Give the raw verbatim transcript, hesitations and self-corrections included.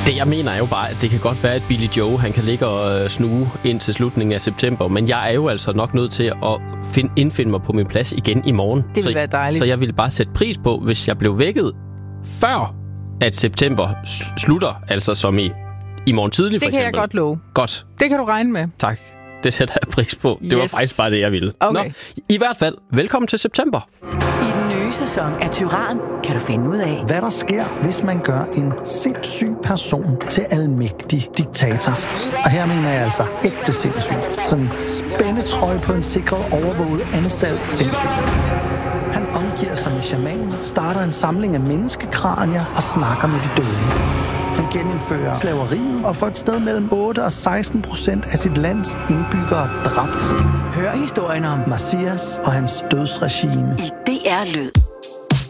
Det jeg mener er jo bare, at det kan godt være, at Billy Joe han kan ligge og snuge ind til slutningen af september, men jeg er jo altså nok nødt til at find, indfinde mig på min plads igen i morgen. Det vil så, være dejligt. Så jeg ville bare sætte pris på, hvis jeg blev vækket før, at september slutter, altså som i, i morgen tidlig for eksempel. Det kan jeg godt love. Godt. Det kan du regne med. Tak. Det sætter jeg pris på. Det yes. var faktisk bare det, jeg ville. Okay. Nå, i hvert fald, velkommen til september. I den nye sæson af Tyran kan du finde ud af, hvad der sker, hvis man gør en sindssyg person til almægtig diktator. Og her mener jeg altså ægte sindssyg. Sådan spændetrøje på en sikret, overvåget anstalt sindssyg. Han omgiver sig med shamaner, starter en samling af menneskekranier og snakker med de døde. Han genindfører slaveriet og får et sted mellem otte og seksten procent af sit lands indbyggere dræbt. hør historien om Messias og hans dødsregime i D R Lyd.